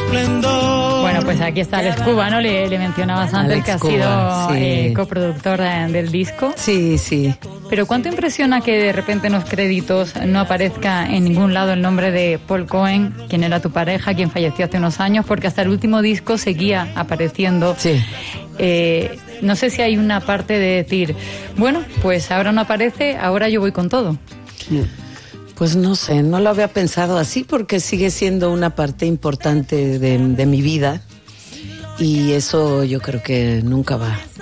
esplendor. Bueno, pues aquí está Alex Cuba, ¿no? Le mencionabas antes Alex que ha Cuba, sido sí. coproductor del disco. Sí, sí. Pero ¿cuánto impresiona que de repente en los créditos no aparezca en ningún lado el nombre de Paul Cohen, quien era tu pareja, quien falleció hace unos años? Porque hasta el último disco seguía apareciendo. Sí. No sé si hay una parte de decir, bueno, pues ahora no aparece, ahora yo voy con todo. Pues no sé, no lo había pensado así porque sigue siendo una parte importante de mi vida y eso yo creo que nunca va